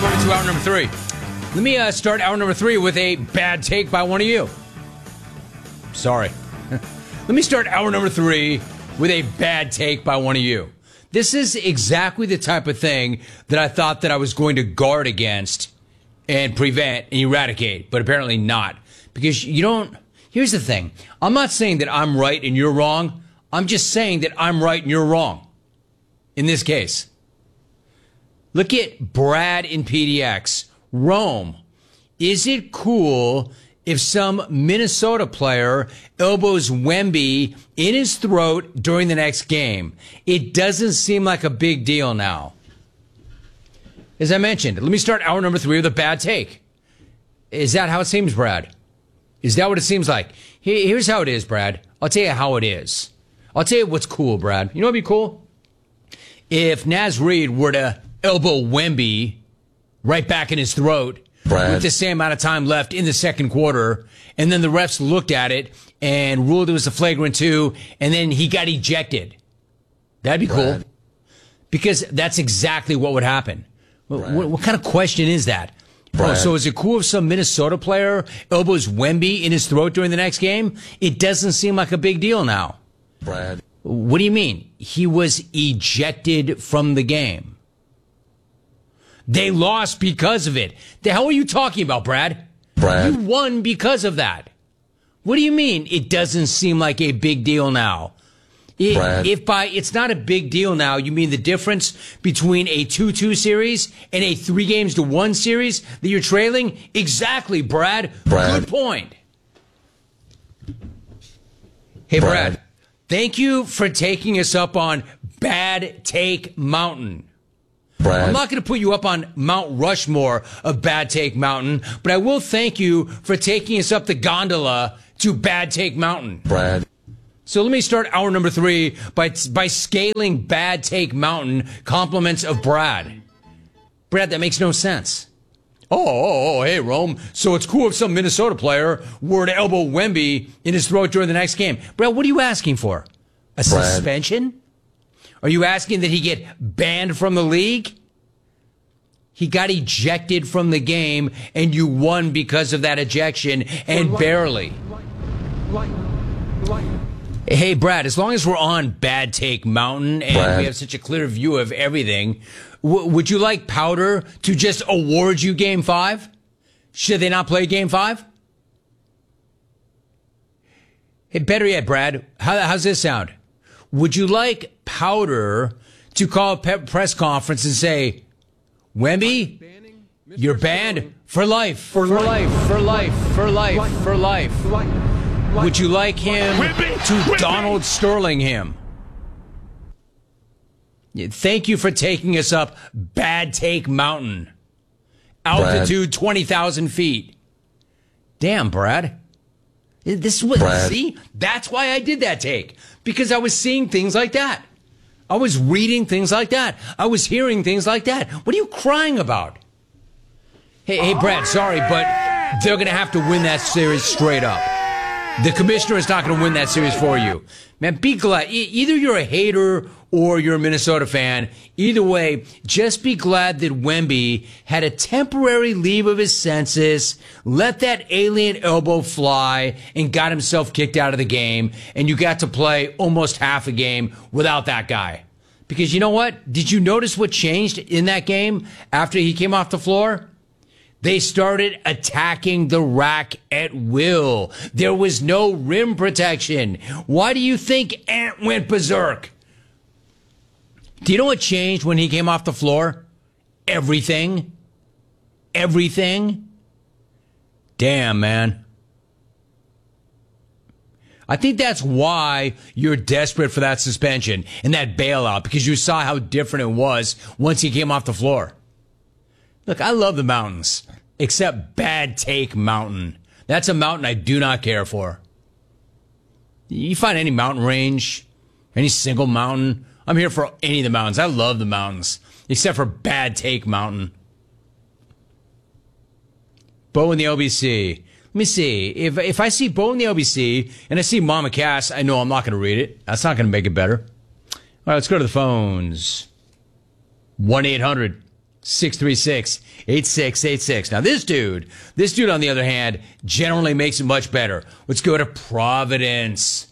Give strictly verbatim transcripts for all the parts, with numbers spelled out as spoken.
welcome everybody to hour number three. Let me uh, start hour number three with a bad take by one of you. Sorry. Let me start hour number three with a bad take by one of you. This is exactly the type of thing that I thought that I was going to guard against and prevent and eradicate, but apparently not. Because you don't... Here's the thing. I'm not saying that I'm right and you're wrong. I'm just saying that I'm right and you're wrong. In this case. Look at Brad in P D X. Rome. Is it cool if some Minnesota player elbows Wemby in his throat during the next game? It doesn't seem like a big deal now. As I mentioned, let me start hour number three with a bad take. Is that how it seems, Brad? Is that what it seems like? Here's how it is, Brad. I'll tell you how it is. I'll tell you what's cool, Brad. You know what'd be cool? If Naz Reid were to elbow Wemby right back in his throat, Brad, with the same amount of time left in the second quarter, and then the refs looked at it and ruled it was a flagrant two, and then he got ejected. That'd be Brad. Cool. Because that's exactly what would happen. What, what kind of question is that? Oh, so is it cool if some Minnesota player elbows Wemby in his throat during the next game? It doesn't seem like a big deal now. Brad. What do you mean? He was ejected from the game. They lost because of it. The hell are you talking about, Brad? Brad. You won because of that. What do you mean it doesn't seem like a big deal now? It, Brad. If by it's not a big deal now, you mean the difference between a two two series and a three games to one series that you're trailing? Exactly, Brad. Brad. Good point. Hey, Brad. Brad, thank you for taking us up on Bad Take Mountain. Brad. I'm not going to put you up on Mount Rushmore of Bad Take Mountain, but I will thank you for taking us up the gondola to Bad Take Mountain. Brad. So let me start hour number three by by scaling Bad Take Mountain, compliments of Brad. Brad, that makes no sense. Oh, oh, oh, hey, Rome. So it's cool if some Minnesota player were to elbow Wemby in his throat during the next game. Brad, what are you asking for? A Brad. Suspension? Are you asking that he get banned from the league? He got ejected from the game, and you won because of that ejection, and barely. Hey, Brad, as long as we're on Bad Take Mountain and Brad. We have such a clear view of everything, w- would you like Powder to just award you Game five? Should they not play Game five? Hey, better yet, Brad, how, how's this sound? Would you like Powder to call a pe- press conference and say, Wemby, you're banned for life, for, for life, life, for life, for life, for life. For life. Would you like him Wemby, to Wemby. Donald Sterling him? Thank you for taking us up Bad Take Mountain. Altitude Brad. twenty thousand feet. Damn, Brad. This is what, Brad. See? That's why I did that take. Because I was seeing things like that. I was reading things like that. I was hearing things like that. What are you crying about? Hey, hey, Brad, sorry, but they're going to have to win that series straight up. The commissioner is not going to win that series for you. Man, be glad. E- either you're a hater or you're a Minnesota fan. Either way, just be glad that Wemby had a temporary leave of his senses, let that alien elbow fly, and got himself kicked out of the game, and you got to play almost half a game without that guy. Because you know what? Did you notice what changed in that game after he came off the floor? They started attacking the rack at will. There was no rim protection. Why do you think Ant went berserk? Do you know what changed when he came off the floor? Everything. Everything. Damn, man. I think that's why you're desperate for that suspension and that bailout, because you saw how different it was once he came off the floor. Look, I love the mountains, except Bad Take Mountain. That's a mountain I do not care for. You find any mountain range, any single mountain, I'm here for any of the mountains. I love the mountains, except for Bad Take Mountain. Bo in the L B C. Let me see. If if I see Bo in the L B C and I see Mama Cass, I know I'm not going to read it. That's not going to make it better. All right, let's go to the phones. one eight hundred six three six, eight six eight six. Now, this dude, this dude, on the other hand, generally makes it much better. Let's go to Providence.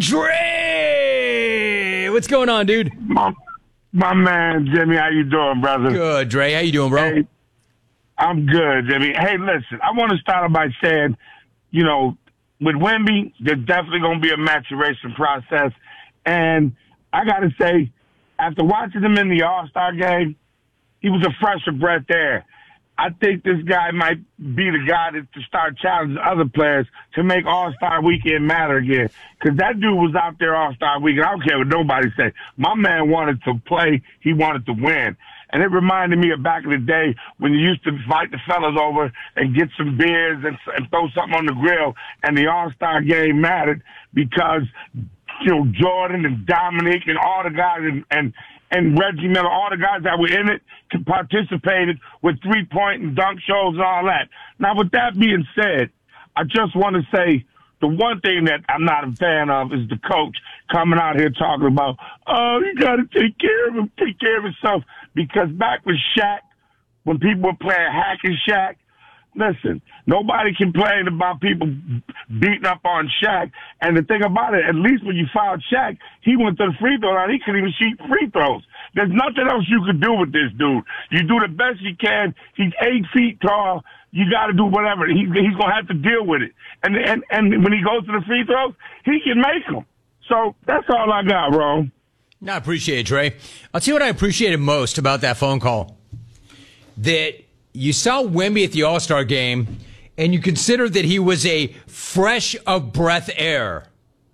Dre! What's going on, dude? My, my man, Jimmy, how you doing, brother? Good, Dre. How you doing, bro? Hey, I'm good, Jimmy. Hey, listen, I want to start off by saying, you know, with Wemby, there's definitely going to be a maturation process. And I got to say, after watching him in the All-Star game, he was a fresher breath there. I think this guy might be the guy to, to start challenging other players to make All-Star Weekend matter again. Because that dude was out there All-Star Weekend. I don't care what nobody say. My man wanted to play. He wanted to win. And it reminded me of back in the day when you used to invite the fellas over and get some beers and, and throw something on the grill, and the All-Star game mattered because, you know, Jordan and Dominic and all the guys and, and, and Reggie Miller, all the guys that were in it participated with three-point and dunk shows and all that. Now, with that being said, I just want to say the one thing that I'm not a fan of is the coach coming out here talking about, oh, you got to take care of him, take care of himself. Because back with Shaq, when people were playing hack and Shaq, listen, nobody complained about people beating up on Shaq. And the thing about it, at least when you fouled Shaq, he went to the free throw line. He couldn't even shoot free throws. There's nothing else you could do with this dude. You do the best you can. He's eight feet tall. You got to do whatever. He, he's going to have to deal with it. And, and and when he goes to the free throws, he can make them. So that's all I got, bro. No, I appreciate it, Trey. I'll tell you what I appreciated most about that phone call. That you saw Wemby at the All-Star game, and you considered that he was a fresh of breath air.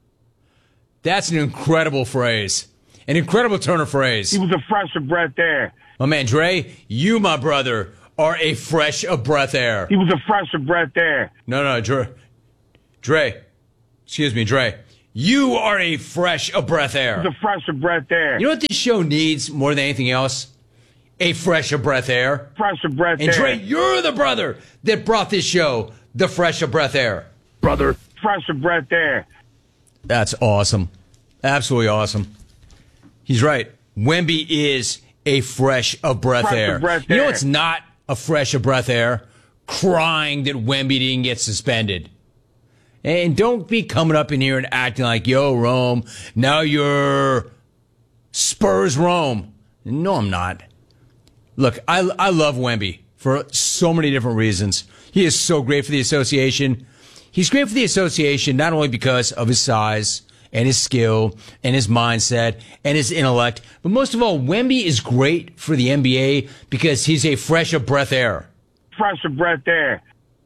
That's an incredible phrase. An incredible turn of phrase. He was a fresh of breath air. My man, Dre, you, my brother, are a fresh of breath air. He was a fresh of breath air. No, no, Dre. Dre. Excuse me, Dre. You are a fresh of breath air. He's a fresh of breath air. You know what this show needs more than anything else? A fresh of breath air. Fresh of breath and air. Dre, you're the brother that brought this show the fresh of breath air. Brother. Fresh of breath air. That's awesome. Absolutely awesome. He's right. Wemby is a fresh of breath fresh air. Of breath you know air. what's not a fresh of breath air? Crying that Wemby didn't get suspended. And don't be coming up in here and acting like, yo, Rome, now you're Spurs Rome. No, I'm not. Look, I, I love Wemby for so many different reasons. He is so great for the association. He's great for the association not only because of his size and his skill and his mindset and his intellect, but most of all, Wemby is great for the N B A because he's a fresh of breath air. Fresh of breath air.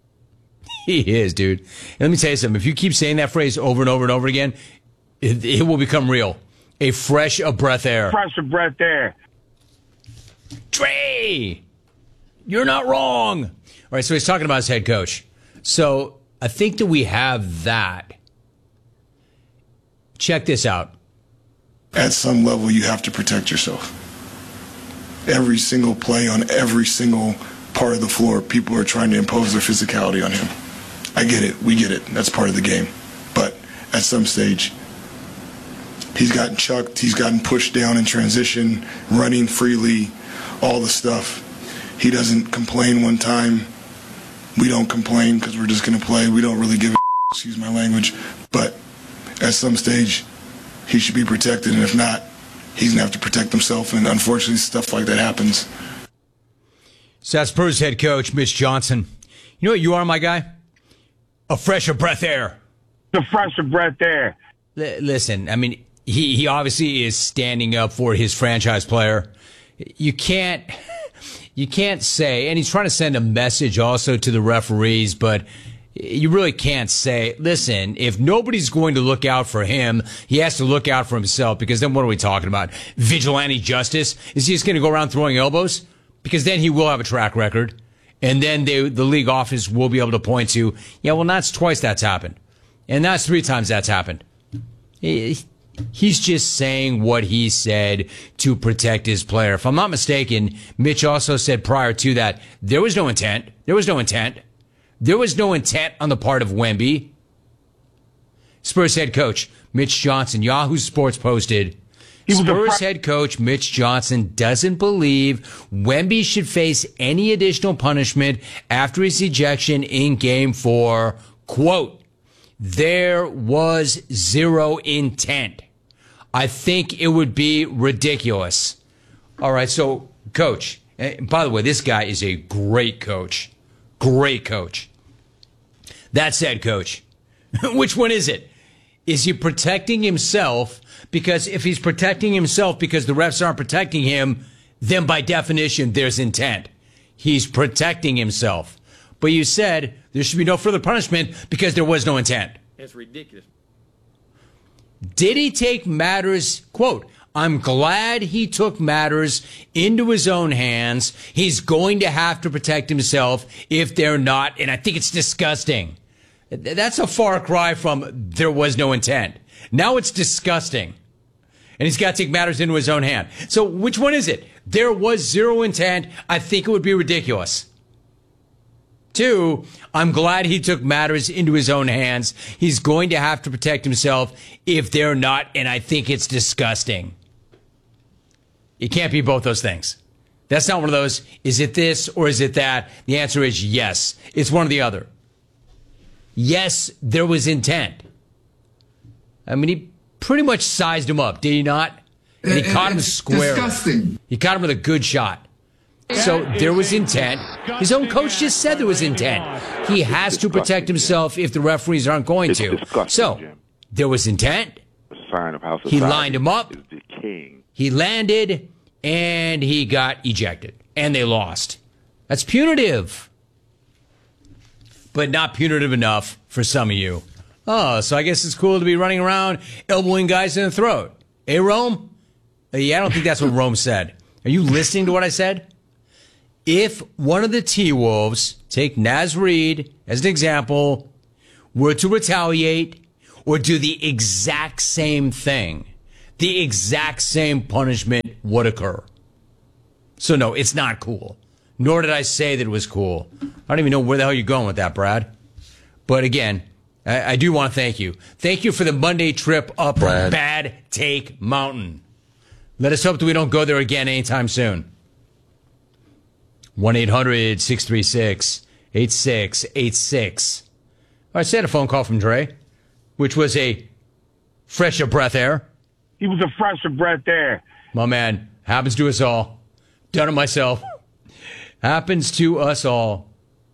He is, dude. And let me tell you something. If you keep saying that phrase over and over and over again, it, it will become real. A fresh of breath air. Fresh of breath air. Dre, you're not wrong. All right, so he's talking about his head coach. So I think that we have that. Check this out. At some level, you have to protect yourself. Every single play on every single part of the floor, people are trying to impose their physicality on him. I get it. We get it. That's part of the game. But at some stage, he's gotten chucked. He's gotten pushed down in transition, running freely, all the stuff. He doesn't complain one time. We don't complain because we're just going to play. We don't really give a excuse my language. But at some stage, he should be protected. And if not, he's going to have to protect himself. And unfortunately, stuff like that happens. So that's Spurs head coach, Mitch Johnson. You know what you are, my guy? A fresh of breath air. The fresh of breath air. L- listen, I mean, he, he obviously is standing up for his franchise player. You can't, you can't say, and he's trying to send a message also to the referees, but you really can't say, listen, if nobody's going to look out for him, he has to look out for himself, because then what are we talking about? Vigilante justice? Is he just going to go around throwing elbows? Because then he will have a track record. And then they, the league office will be able to point to, yeah, well, that's twice that's happened. And that's three times that's happened. He, he's just saying what he said to protect his player. If I'm not mistaken, Mitch also said prior to that, there was no intent. There was no intent. There was no intent on the part of Wemby. Spurs head coach Mitch Johnson, Yahoo Sports posted, Spurs head coach Mitch Johnson doesn't believe Wemby should face any additional punishment after his ejection in game four. Quote, there was zero intent. I think it would be ridiculous. All right, so, coach, by the way, this guy is a great coach. Great coach. That said, coach, which one is it? Is he protecting himself? Because if he's protecting himself because the refs aren't protecting him, then by definition, there's intent. He's protecting himself. But you said there should be no further punishment because there was no intent. It's ridiculous. Did he take matters, quote, I'm glad he took matters into his own hands. He's going to have to protect himself if they're not, and I think it's disgusting. That's a far cry from there was no intent. Now it's disgusting. And he's got to take matters into his own hand. So which one is it? There was zero intent. I think it would be ridiculous. Two, I'm glad he took matters into his own hands. He's going to have to protect himself if they're not, and I think it's disgusting. It can't be both those things. That's not one of those, is it this or is it that? The answer is yes. It's one or the other. Yes, there was intent. I mean, he pretty much sized him up, did he not? And he it, caught him it's square. Disgusting. He caught him with a good shot. So there was intent. His own coach just said there was intent. He has to protect himself if the referees aren't going to. So there was intent. He lined him up. He landed, and he got ejected. And they lost. That's punitive. But not punitive enough for some of you. Oh, so I guess it's cool to be running around elbowing guys in the throat. Eh, Rome? Yeah, I don't think that's what Rome said. Are you listening to what I said? If one of the T-Wolves, take Naz Reid as an example, were to retaliate or do the exact same thing, the exact same punishment would occur. So no, it's not cool. Nor did I say that it was cool. I don't even know where the hell you're going with that, Brad. But again, I, I do want to thank you. Thank you for the Monday trip up Brad. Bad Take Mountain. Let us hope that we don't go there again anytime soon. one eight hundred six three six eight six eight six. All right, so I had a phone call from Dre, which was a fresh of breath air. He was a fresh of breath air. My man, happens to us all. Done it myself. Happens to us all.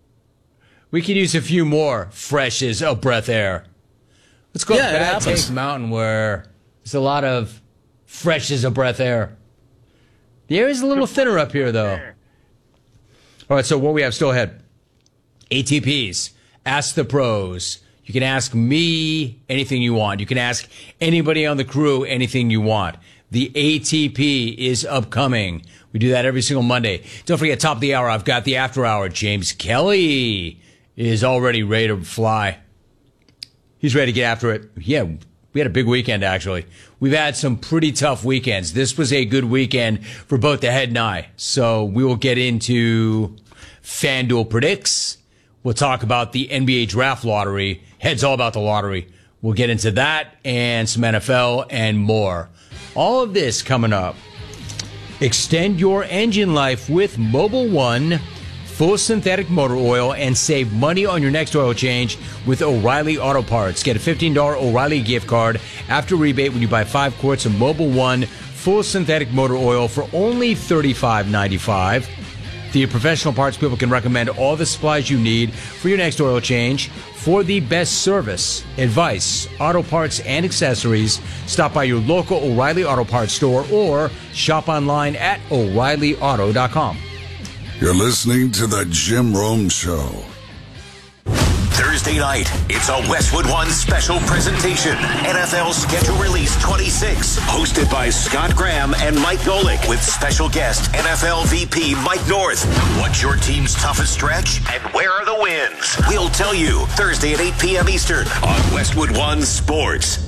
We could use a few more freshes of breath air. Let's go yeah, Bad Take Mountain where there's a lot of freshes of breath air. The air is a little thinner up here, though. All right, so what we have still ahead. A T Ps. Ask the pros. You can ask me anything you want. You can ask anybody on the crew anything you want. The A T P is upcoming. We do that every single Monday. Don't forget, top of the hour, I've got the after hour. James Kelly is already ready to fly. He's ready to get after it. Yeah, we had a big weekend, actually. We've had some pretty tough weekends. This was a good weekend for both the head and I. So we will get into FanDuel Predicts. We'll talk about the N B A Draft Lottery. Head's all about the lottery. We'll get into that and some N F L and more. All of this coming up. Extend your engine life with Mobil One full synthetic motor oil and save money on your next oil change with O'Reilly Auto Parts. Get a fifteen dollars O'Reilly gift card after rebate when you buy five quarts of Mobil One full synthetic motor oil for only thirty-five ninety-five. The professional parts people can recommend all the supplies you need for your next oil change. For the best service, advice, auto parts, and accessories, stop by your local O'Reilly Auto Parts store or shop online at O'Reilly Auto dot com. You're listening to The Jim Rome Show. Thursday night, it's a Westwood One special presentation. N F L Schedule Release twenty-six, hosted by Scott Graham and Mike Golick, with special guest N F L V P Mike North. What's your team's toughest stretch, and where are the wins? We'll tell you Thursday at eight p.m. Eastern on Westwood One Sports.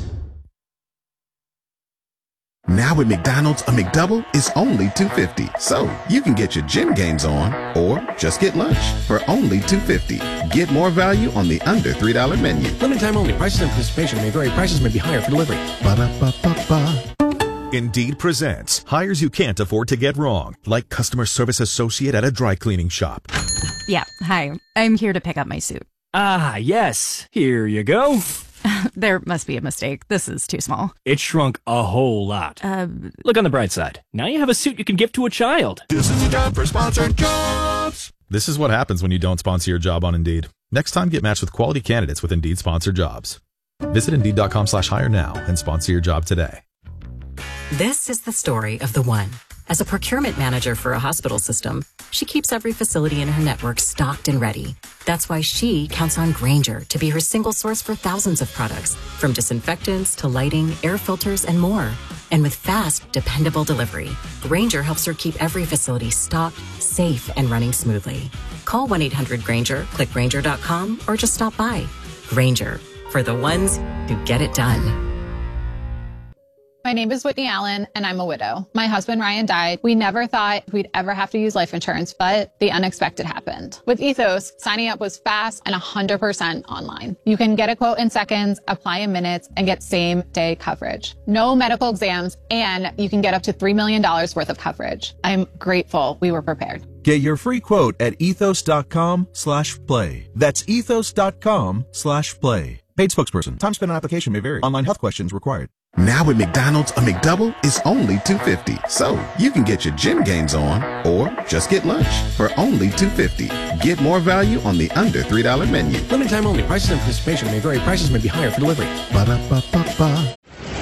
Now at McDonald's, a McDouble is only two dollars and fifty cents. So you can get your gym gains on or just get lunch for only two dollars and fifty cents. Get more value on the under three dollar menu. Limited time only. Prices and participation may vary. Prices may be higher for delivery. Ba-da-ba-ba-ba. Indeed presents hires you can't afford to get wrong, like customer service associate at a dry cleaning shop. Yeah, hi. I'm here to pick up my suit. Ah, yes. Here you go. There must be a mistake. This is too small. It shrunk a whole lot. Uh, Look on the bright side. Now you have a suit you can give to a child. This is a job for sponsored jobs. This is what happens when you don't sponsor your job on Indeed. Next time, get matched with quality candidates with Indeed sponsored jobs. Visit Indeed.com slash hire now and sponsor your job today. This is the story of the one. As a procurement manager for a hospital system, she keeps every facility in her network stocked and ready. That's why she counts on Grainger to be her single source for thousands of products, from disinfectants to lighting, air filters, and more. And with fast, dependable delivery, Grainger helps her keep every facility stocked, safe, and running smoothly. Call one eight hundred Grainger, click Grainger dot com, or just stop by. Grainger, for the ones who get it done. My name is Whitney Allen, and I'm a widow. My husband, Ryan, died. We never thought we'd ever have to use life insurance, but the unexpected happened. With Ethos, signing up was fast and one hundred percent online. You can get a quote in seconds, apply in minutes, and get same-day coverage. No medical exams, and you can get up to three million dollars worth of coverage. I'm grateful we were prepared. Get your free quote at ethos.com slash play. That's ethos.com slash play. Paid spokesperson. Time spent on application may vary. Online health questions required. Now at McDonald's, a McDouble is only two dollars and fifty cents. So you can get your gym gains on or just get lunch for only two dollars and fifty cents. Get more value on the under three dollar menu. Limited time only. Prices and participation may vary. Prices may be higher for delivery. Ba-da-ba-ba-ba.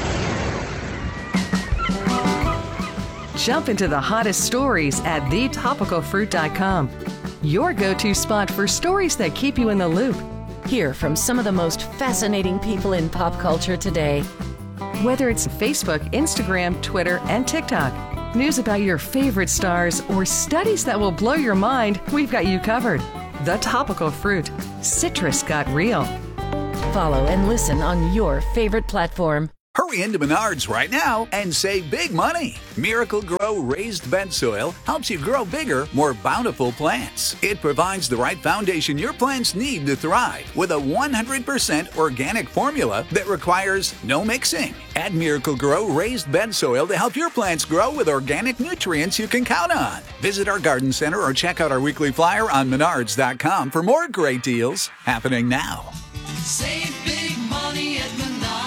Jump into the hottest stories at the topical fruit dot com. Your go-to spot for stories that keep you in the loop. Hear from some of the most fascinating people in pop culture today. Whether it's Facebook, Instagram, Twitter, and TikTok, news about your favorite stars, or studies that will blow your mind, we've got you covered. The Topical Fruit. Citrus got real. Follow and listen on your favorite platform. Hurry into Menards right now and save big money. Miracle Grow Raised Bed Soil helps you grow bigger, more bountiful plants. It provides the right foundation your plants need to thrive with a one hundred percent organic formula that requires no mixing. Add Miracle Grow Raised Bed Soil to help your plants grow with organic nutrients you can count on. Visit our garden center or check out our weekly flyer on menards dot com for more great deals happening now. Save big money at Menards.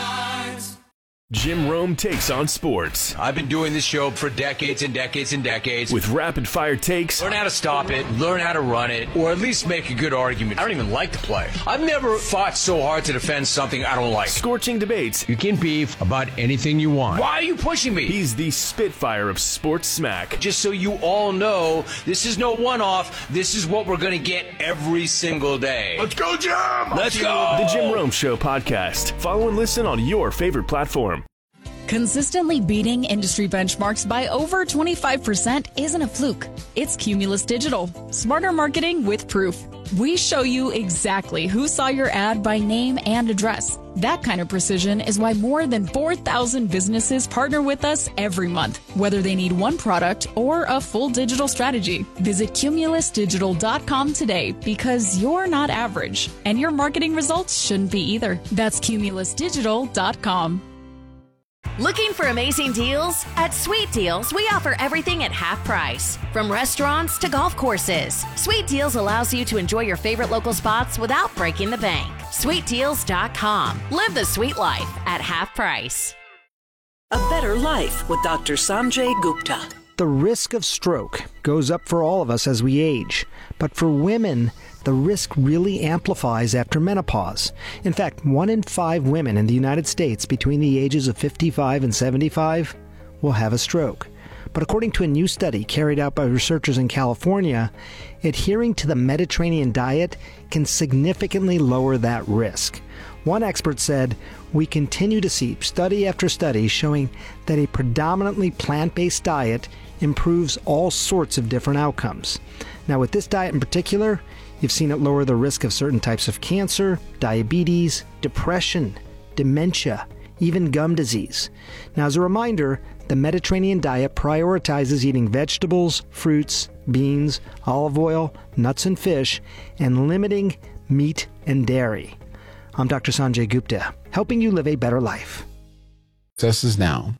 Jim Rome takes on sports. I've been doing this show for decades and decades and decades. With rapid-fire takes. Learn how to stop it, learn how to run it, or at least make a good argument. I don't even like the play. I've never fought so hard to defend something I don't like. Scorching debates. You can beef about anything you want. Why are you pushing me? He's the Spitfire of sports smack. Just so you all know, this is no one-off. This is what we're going to get every single day. Let's go, Jim! Let's go! The Jim Rome Show podcast. Follow and listen on your favorite platform. Consistently beating industry benchmarks by over twenty-five percent isn't a fluke. It's Cumulus Digital. Smarter marketing with proof. We show you exactly who saw your ad by name and address. That kind of precision is why more than four thousand businesses partner with us every month, whether they need one product or a full digital strategy. Visit cumulus digital dot com today because you're not average, and your marketing results shouldn't be either. That's cumulus digital dot com. Looking for amazing deals? At Sweet Deals, we offer everything at half price. From restaurants to golf courses, Sweet Deals allows you to enjoy your favorite local spots without breaking the bank. sweet deals dot com. Live the sweet life at half price. A better life with Doctor Sanjay Gupta. The risk of stroke goes up for all of us as we age, but for women, the risk really amplifies after menopause. In fact, one in five women in the United States between the ages of fifty-five and seventy-five will have a stroke. But according to a new study carried out by researchers in California, adhering to the Mediterranean diet can significantly lower that risk. One expert said, "We continue to see study after study showing that a predominantly plant-based diet improves all sorts of different outcomes." Now, with this diet in particular, you've seen it lower the risk of certain types of cancer, diabetes, depression, dementia, even gum disease. Now, as a reminder, the Mediterranean diet prioritizes eating vegetables, fruits, beans, olive oil, nuts and fish, and limiting meat and dairy. I'm Doctor Sanjay Gupta, helping you live a better life. Access is now